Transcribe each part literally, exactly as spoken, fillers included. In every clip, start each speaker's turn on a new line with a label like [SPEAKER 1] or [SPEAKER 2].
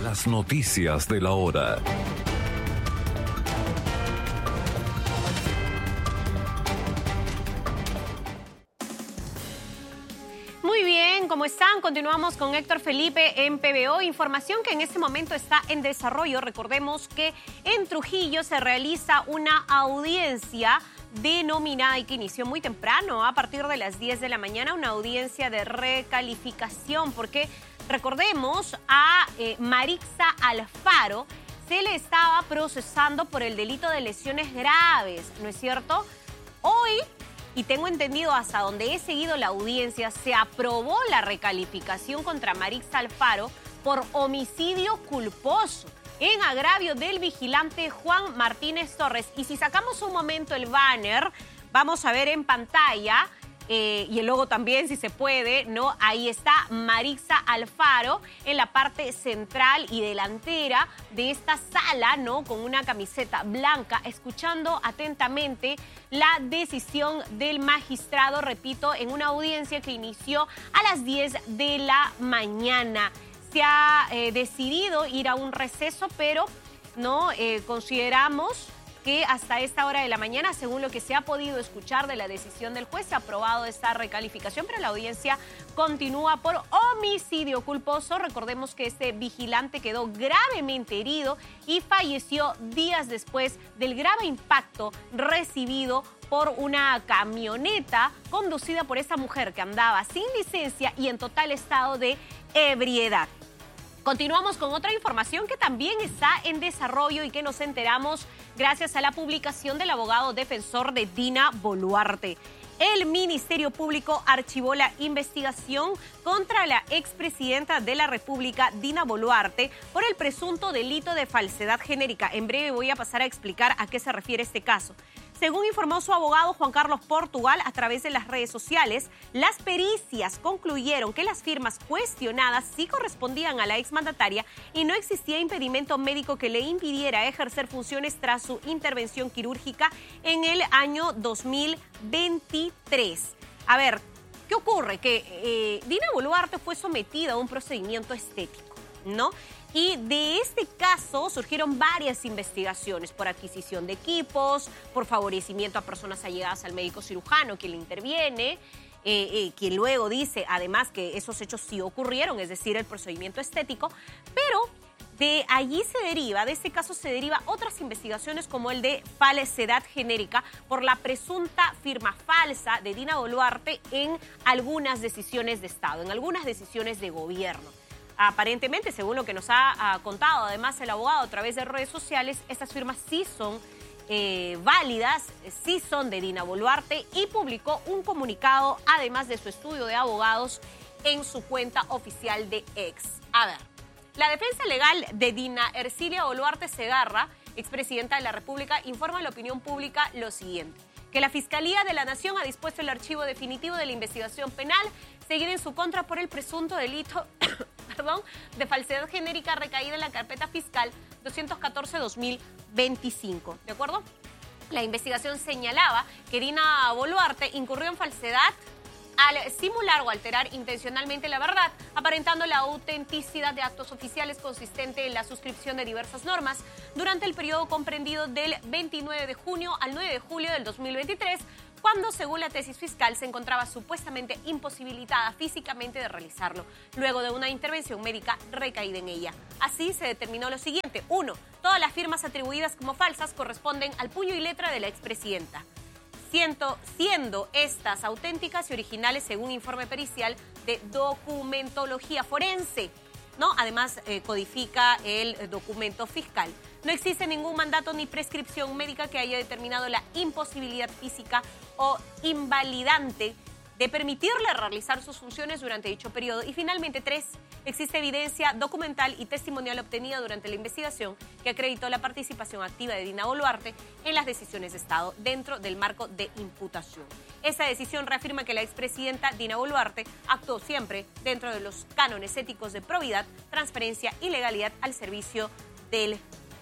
[SPEAKER 1] Las noticias de la hora.
[SPEAKER 2] Muy bien, ¿cómo están? Continuamos con Héctor Felipe en P B O. Información que en este momento está en desarrollo. Recordemos que en Trujillo se realiza una audiencia denominada y que inició muy temprano, a partir de las diez de la mañana, una audiencia de recalificación, porque recordemos a eh, Marixa Alfaro se le estaba procesando por el delito de lesiones graves, ¿no es cierto? Hoy, y tengo entendido hasta donde he seguido la audiencia, se aprobó la recalificación contra Marixa Alfaro por homicidio culposo en agravio del vigilante Juan Martínez Torres. Y si sacamos un momento el banner, vamos a ver en pantalla, eh, y el logo también, si se puede, ¿no? Ahí está Marixa Alfaro en la parte central y delantera de esta sala, ¿no? Con una camiseta blanca, escuchando atentamente la decisión del magistrado, repito, en una audiencia que inició a las diez de la mañana. Se ha eh, decidido ir a un receso, pero no eh, consideramos que hasta esta hora de la mañana, según lo que se ha podido escuchar de la decisión del juez, se ha aprobado esta recalificación, pero la audiencia continúa por homicidio culposo. Recordemos que este vigilante quedó gravemente herido y falleció días después del grave impacto recibido por una camioneta conducida por esta mujer que andaba sin licencia y en total estado de ebriedad. Continuamos con otra información que también está en desarrollo y que nos enteramos gracias a la publicación del abogado defensor de Dina Boluarte. El Ministerio Público archivó la investigación contra la expresidenta de la República, Dina Boluarte, por el presunto delito de falsedad genérica. En breve voy a pasar a explicar a qué se refiere este caso. Según informó su abogado Juan Carlos Portugal a través de las redes sociales, las pericias concluyeron que las firmas cuestionadas sí correspondían a la exmandataria y no existía impedimento médico que le impidiera ejercer funciones tras su intervención quirúrgica en el año dos mil veintitrés. A ver, ¿qué ocurre? Que eh, Dina Boluarte fue sometida a un procedimiento estético, ¿no? Y de este caso surgieron varias investigaciones por adquisición de equipos, por favorecimiento a personas allegadas al médico cirujano quien le interviene, eh, eh, quien luego dice además que esos hechos sí ocurrieron, es decir, el procedimiento estético, pero de allí se deriva, de este caso se deriva otras investigaciones como el de falsedad genérica por la presunta firma falsa de Dina Boluarte en algunas decisiones de Estado, en algunas decisiones de gobierno. Aparentemente, según lo que nos ha, ha contado además el abogado a través de redes sociales, estas firmas sí son eh, válidas, sí son de Dina Boluarte, y publicó un comunicado además de su estudio de abogados en su cuenta oficial de X. A ver, la defensa legal de Dina Ercilia Boluarte Segarra, expresidenta de la República, informa a la opinión pública lo siguiente: que la Fiscalía de la Nación ha dispuesto el archivo definitivo de la investigación penal seguida en su contra por el presunto delito perdón, de falsedad genérica recaída en la carpeta fiscal doscientos catorce guión dos mil veinticinco. ¿De acuerdo? La investigación señalaba que Dina Boluarte incurrió en falsedad al simular o alterar intencionalmente la verdad, aparentando la autenticidad de actos oficiales consistente en la suscripción de diversas normas durante el periodo comprendido del veintinueve de junio al nueve de julio del dos mil veintitrés, cuando, según la tesis fiscal, se encontraba supuestamente imposibilitada físicamente de realizarlo, luego de una intervención médica recaída en ella. Así se determinó lo siguiente. Uno, todas las firmas atribuidas como falsas corresponden al puño y letra de la expresidenta, siendo, siendo estas auténticas y originales según informe pericial de documentología forense, ¿no? Además, eh, codifica el documento fiscal. No existe ningún mandato ni prescripción médica que haya determinado la imposibilidad física o invalidante de permitirle realizar sus funciones durante dicho periodo. Y finalmente, tres, existe evidencia documental y testimonial obtenida durante la investigación que acreditó la participación activa de Dina Boluarte en las decisiones de Estado dentro del marco de imputación. Esa decisión reafirma que la expresidenta Dina Boluarte actuó siempre dentro de los cánones éticos de probidad, transparencia y legalidad al servicio del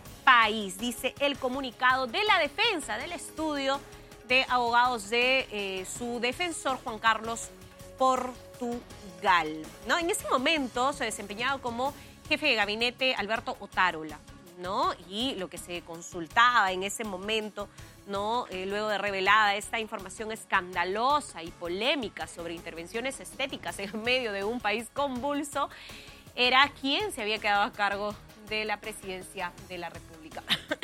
[SPEAKER 2] país, dice el comunicado de la defensa del estudio de abogados de eh, su defensor Juan Carlos Portugal. Portugal, ¿no? En ese momento se desempeñaba como jefe de gabinete Alberto Otárola, ¿no? Y lo que se consultaba en ese momento, ¿no? Eh, luego de revelada esta información escandalosa y polémica sobre intervenciones estéticas en medio de un país convulso, era quien se había quedado a cargo de la presidencia de la República.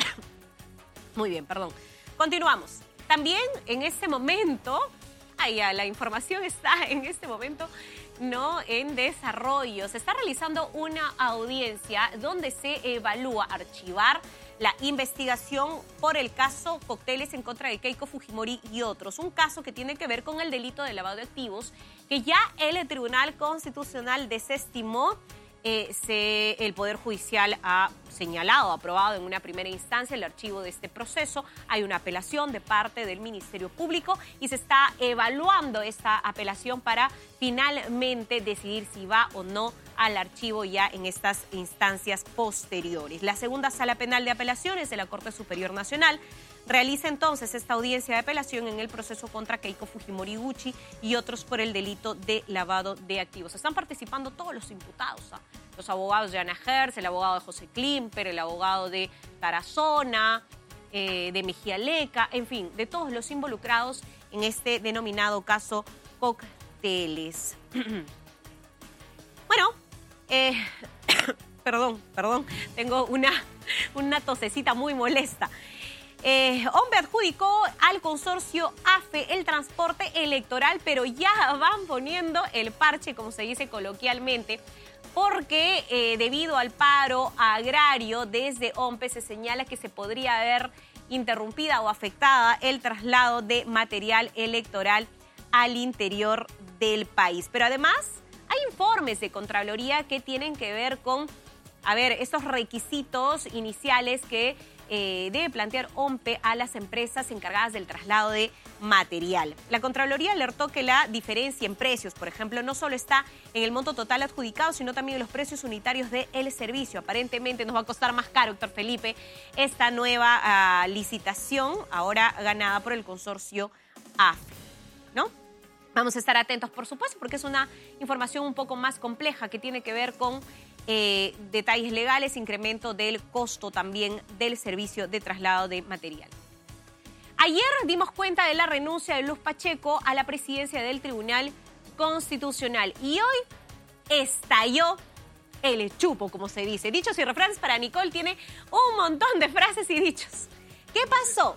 [SPEAKER 2] Muy bien, perdón. Continuamos. También en este momento, ay, ya, la información está en este momento, ¿no?, en desarrollo. Se está realizando una audiencia donde se evalúa archivar la investigación por el caso Cócteles en contra de Keiko Fujimori y otros. Un caso que tiene que ver con el delito de lavado de activos, que ya el Tribunal Constitucional desestimó. Eh, se, el Poder Judicial ha señalado, aprobado en una primera instancia el archivo de este proceso. Hay una apelación de parte del Ministerio Público y se está evaluando esta apelación para finalmente decidir si va o no al archivo ya en estas instancias posteriores. La segunda Sala Penal de Apelaciones de la Corte Superior Nacional realiza entonces esta audiencia de apelación en el proceso contra Keiko Fujimori Gucci y otros por el delito de lavado de activos. Están participando todos los imputados, ¿eh? Los abogados de Ana Hertz, el abogado de José Klimper, el abogado de Tarazona, eh, de Mejía Leca, en fin, de todos los involucrados en este denominado caso Cócteles. Bueno, eh, perdón, perdón, tengo una, una tosecita muy molesta. Eh, OMPE adjudicó al consorcio A F E el transporte electoral, pero ya van poniendo el parche, como se dice coloquialmente, porque eh, debido al paro agrario desde OMPE se señala que se podría haber interrumpida o afectada el traslado de material electoral al interior del país. Pero además hay informes de Contraloría que tienen que ver con, a ver, estos requisitos iniciales que Eh, debe plantear OMPE a las empresas encargadas del traslado de material. La Contraloría alertó que la diferencia en precios, por ejemplo, no solo está en el monto total adjudicado, sino también en los precios unitarios del servicio. Aparentemente nos va a costar más caro, Héctor Felipe, esta nueva uh, licitación, ahora ganada por el consorcio A F E, ¿no? Vamos a estar atentos, por supuesto, porque es una información un poco más compleja que tiene que ver con Eh, detalles legales, incremento del costo también del servicio de traslado de material. Ayer dimos cuenta de la renuncia de Luz Pacheco a la presidencia del Tribunal Constitucional y hoy estalló el chupo, como se dice. Dichos y refranes para Nicole tiene un montón de frases y dichos. ¿Qué pasó?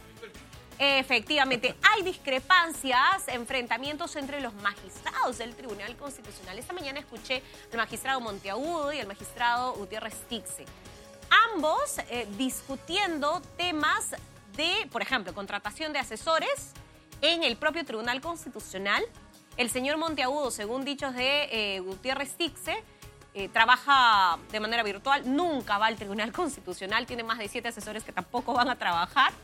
[SPEAKER 2] Efectivamente, hay discrepancias, enfrentamientos entre los magistrados del Tribunal Constitucional. Esta mañana escuché al magistrado Monteagudo y al magistrado Gutiérrez Tixe. Ambos eh, discutiendo temas de, por ejemplo, contratación de asesores en el propio Tribunal Constitucional. El señor Monteagudo, según dichos de eh, Gutiérrez Tixe, Eh, trabaja de manera virtual, nunca va al Tribunal Constitucional, tiene más de siete asesores que tampoco van a trabajar.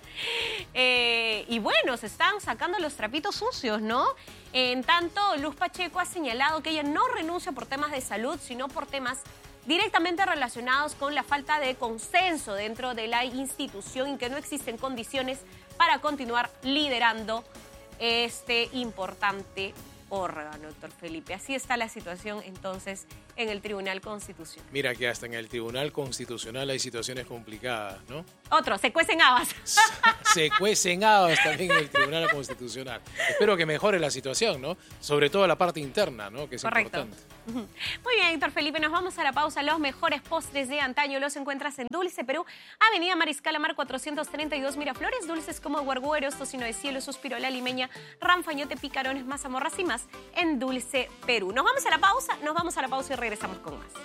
[SPEAKER 2] Eh, y bueno, se están sacando los trapitos sucios, ¿no? En tanto, Luz Pacheco ha señalado que ella no renuncia por temas de salud, sino por temas directamente relacionados con la falta de consenso dentro de la institución y que no existen condiciones para continuar liderando este importante órgano, doctor Felipe. Así está la situación entonces en el Tribunal Constitucional.
[SPEAKER 3] Mira que hasta en el Tribunal Constitucional hay situaciones complicadas, ¿no?
[SPEAKER 2] Otro, se cuecen habas.
[SPEAKER 3] Se, se cuecen habas también en el Tribunal Constitucional. Espero que mejore la situación, ¿no? Sobre todo la parte interna, ¿no? Que es
[SPEAKER 2] correcto.
[SPEAKER 3] Importante.
[SPEAKER 2] Muy bien, Héctor Felipe, nos vamos a la pausa. Los mejores postres de antaño los encuentras en Dulce Perú, Avenida Mariscal Amar cuatrocientos treinta y dos Miraflores. Dulces como guargueros, tocino de cielo, suspiro la limeña, ranfañote, picarones, mazamorras y más en Dulce Perú. Nos vamos a la pausa, nos vamos a la pausa y regresamos con más.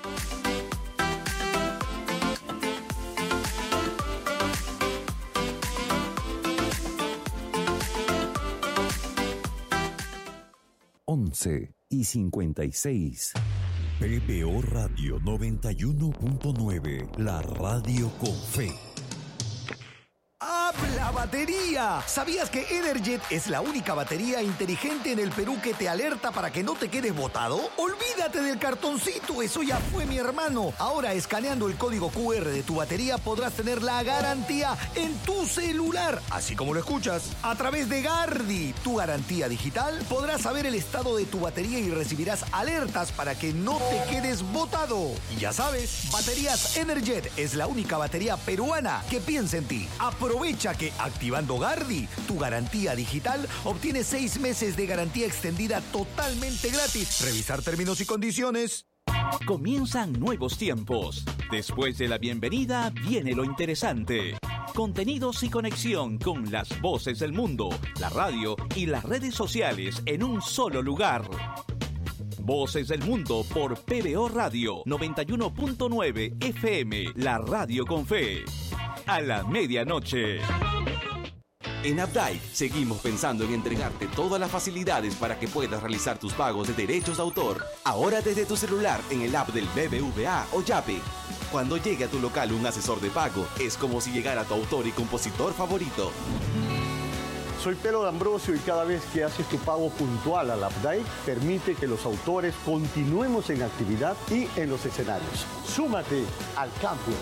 [SPEAKER 1] once y cincuenta y seis.
[SPEAKER 4] P B O Radio noventa y uno punto nueve, la radio con fe.
[SPEAKER 5] Habla ¡La batería! ¿Sabías que Energet es la única batería inteligente en el Perú que te alerta para que no te quedes botado? Olvídate del cartoncito, eso ya fue, mi hermano. Ahora, escaneando el código cu erre de tu batería, podrás tener la garantía en tu celular, así como lo escuchas. A través de Gardi, tu garantía digital, podrás saber el estado de tu batería y recibirás alertas para que no te quedes botado. Y ya sabes, Baterías Energet es la única batería peruana que piensa en ti. Aprovecha que activando Gardi, tu garantía digital, obtienes seis meses de garantía extendida totalmente gratis. Revisar términos y condiciones.
[SPEAKER 6] Comienzan nuevos tiempos. Después de la bienvenida viene lo interesante. Contenidos y conexión con las voces del mundo, la radio y las redes sociales en un solo lugar. Voces del Mundo por P B O Radio noventa y uno punto nueve F M, la radio con fe. A la medianoche.
[SPEAKER 7] En Updike seguimos pensando en entregarte todas las facilidades para que puedas realizar tus pagos de derechos de autor. Ahora desde tu celular en el app del B B V A o Yape. Cuando llegue a tu local un asesor de pago, es como si llegara tu autor y compositor favorito.
[SPEAKER 8] Soy Pedro D'Ambrosio y cada vez que haces tu pago puntual al Updike, permite que los autores continuemos en actividad y en los escenarios. Súmate al cambio.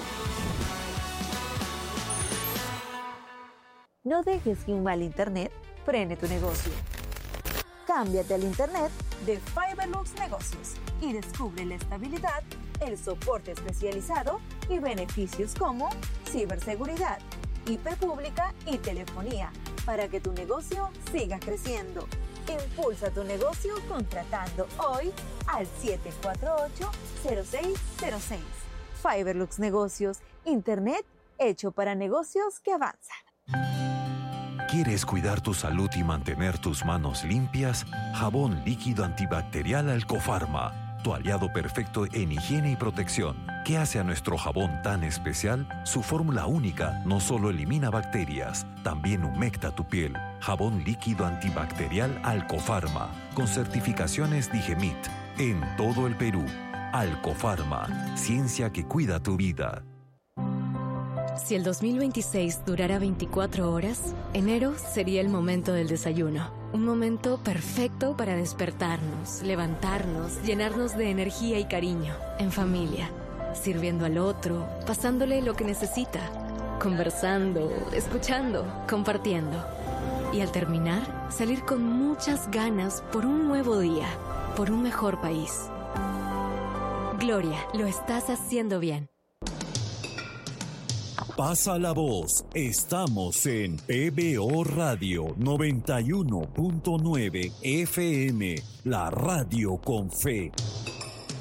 [SPEAKER 9] No dejes que un mal internet frene tu negocio. Cámbiate al internet de Fiberlux Negocios y descubre la estabilidad, el soporte especializado y beneficios como ciberseguridad, I P pública y telefonía para que tu negocio siga creciendo. Impulsa tu negocio contratando hoy al siete cuatro ocho, cero seis cero seis. Fiberlux Negocios, internet hecho para negocios que avanzan.
[SPEAKER 1] ¿Quieres cuidar tu salud y mantener tus manos limpias? Jabón líquido antibacterial Alcofarma, tu aliado perfecto en higiene y protección. ¿Qué hace a nuestro jabón tan especial? Su fórmula única no solo elimina bacterias, también humecta tu piel. Jabón líquido antibacterial Alcofarma, con certificaciones Digemit, en todo el Perú. Alcofarma, ciencia que cuida tu vida.
[SPEAKER 10] Si el dos mil veintiséis durara veinticuatro horas, enero sería el momento del desayuno. Un momento perfecto para despertarnos, levantarnos, llenarnos de energía y cariño, en familia, sirviendo al otro, pasándole lo que necesita, conversando, escuchando, compartiendo. Y al terminar, salir con muchas ganas por un nuevo día, por un mejor país. Gloria, lo estás haciendo bien.
[SPEAKER 4] Pasa la voz. Estamos en P B O Radio noventa y uno punto nueve F M, la radio con fe.